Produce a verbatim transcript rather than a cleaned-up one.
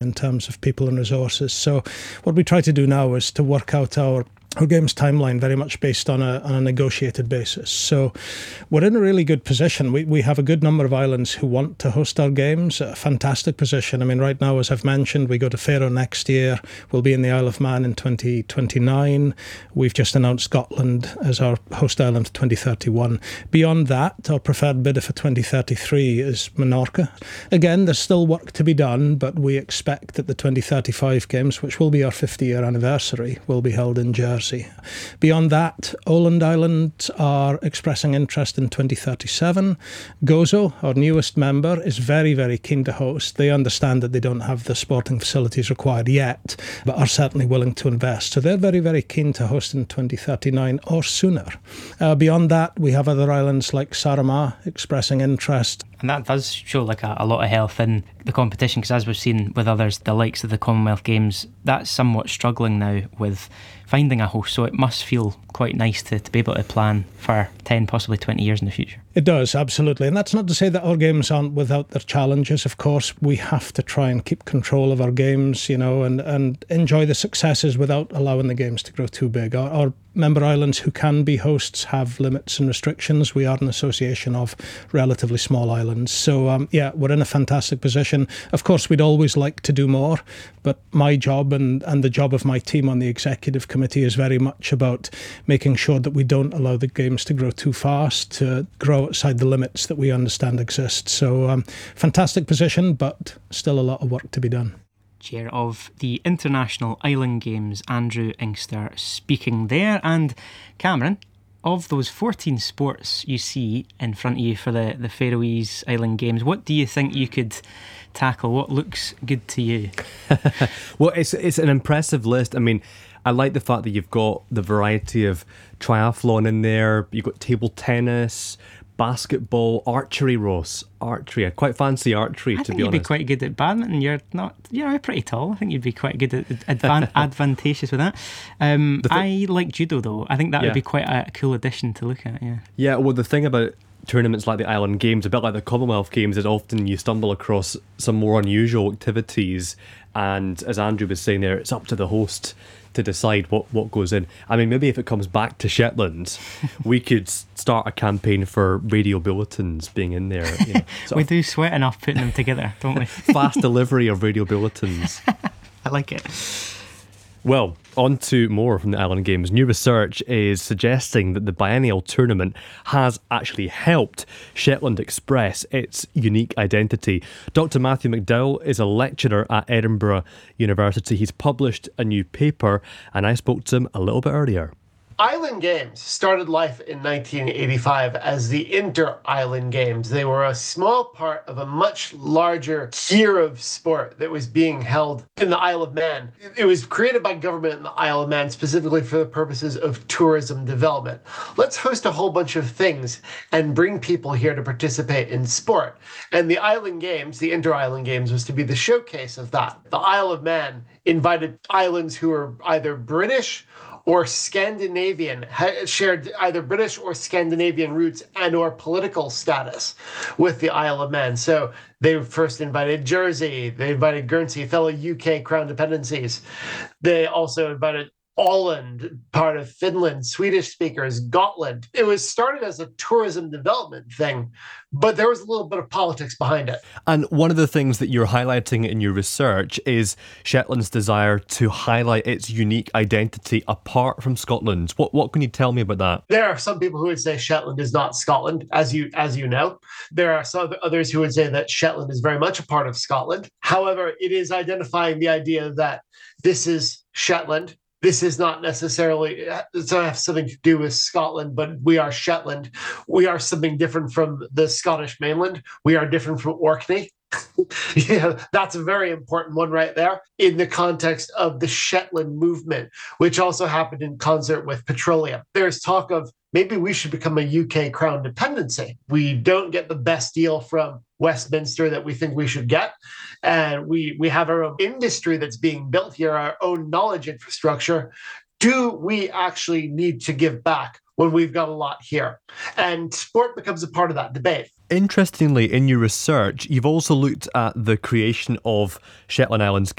in terms of people and resources. So what we try to do now is to work out our Our game's timeline very much based on a, on a negotiated basis. So we're in a really good position. We we have a good number of islands who want to host our games, a fantastic position. I mean, right now, as I've mentioned, we go to Faroe next year. We'll be in the Isle of Man in twenty twenty-nine. We've just announced Scotland as our host island for twenty thirty-one. Beyond that, our preferred bidder for twenty thirty-three is Menorca. Again, there's still work to be done, but we expect that the twenty thirty-five games, which will be our fifty-year anniversary, will be held in Jersey. Beyond that, Åland Island are expressing interest in twenty thirty-seven. Gozo, our newest member, is very, very keen to host. They understand that they don't have the sporting facilities required yet, but are certainly willing to invest. So they're very, very keen to host in twenty thirty-nine or sooner. Uh, beyond that, we have other islands like Saaremaa expressing interest. And that does show like a, a lot of health in the competition, because as we've seen with others, the likes of the Commonwealth Games, that's somewhat struggling now with finding a host. So it must feel quite nice to, to be able to plan for ten, possibly twenty years in the future. It does, absolutely. And that's not to say that our games aren't without their challenges. Of course, we have to try and keep control of our games, you know, and, and enjoy the successes without allowing the games to grow too big. Our, our member islands who can be hosts have limits and restrictions. We are an association of relatively small islands. So, um, yeah, we're in a fantastic position. Of course, we'd always like to do more, but my job and, and the job of my team on the executive committee is very much about making sure that we don't allow the games to grow too fast, to grow outside the limits that we understand exist. So, um, fantastic position, but still a lot of work to be done. Chair of the International Island Games, Andrew Inkster, speaking there. And Cameron, of those fourteen sports you see in front of you for the, the Faroese Island Games, what do you think you could tackle? What looks good to you? Well, it's it's an impressive list. I mean, I like the fact that you've got the variety of triathlon in there. You've got table tennis, basketball, archery, Ross. Archery. I quite fancy archery, I to think be you'd honest. be quite good at badminton. You're not, you're pretty tall. I think you'd be quite good at advan- advantageous with that. Um, th- I like judo though. I think that yeah. would be quite a cool addition to look at. Yeah. Yeah. Well, the thing about tournaments like the Island Games, a bit like the Commonwealth Games, is often you stumble across some more unusual activities, and as Andrew was saying there, it's up to the host to decide what, what goes in. I mean, maybe if it comes back to Shetland, we could start a campaign for radio bulletins being in there. You know, we do sweat enough putting them together, don't we? Fast delivery of radio bulletins. I like it. Well, on to more from the Island Games. New research is suggesting that the biennial tournament has actually helped Shetland express its unique identity. Doctor Matthew McDowell is a lecturer at Edinburgh University. He's published a new paper, and I spoke to him a little bit earlier. Island Games started life in nineteen eighty-five as the Inter-Island Games. They were a small part of a much larger tier of sport that was being held in the Isle of Man. It was created by government in the Isle of Man specifically for the purposes of tourism development. Let's host a whole bunch of things and bring people here to participate in sport. And the Island Games, the Inter-Island Games, was to be the showcase of that. The Isle of Man invited islands who were either British or Scandinavian, shared either British or Scandinavian roots and or political status with the Isle of Man. So they first invited Jersey, they invited Guernsey, fellow U K crown dependencies. They also invited Åland, part of Finland, Swedish speakers, Gotland. It was started as a tourism development thing, but there was a little bit of politics behind it. And one of the things that you're highlighting in your research is Shetland's desire to highlight its unique identity apart from Scotland. What what can you tell me about that? There are some people who would say Shetland is not Scotland, as you as you know. There are some others who would say that Shetland is very much a part of Scotland. However, it is identifying the idea that this is Shetland. This is not necessarily, it doesn't have something to do with Scotland, but we are Shetland. We are something different from the Scottish mainland. We are different from Orkney. Yeah, that's a very important one right there in the context of the Shetland movement, which also happened in concert with petroleum. There's talk of maybe we should become a U K crown dependency. We don't get the best deal from Westminster that we think we should get. And we, we have our own industry that's being built here, our own knowledge infrastructure. Do we actually need to give back when we've got a lot here? And sport becomes a part of that debate. Interestingly, in your research, you've also looked at the creation of Shetland Islands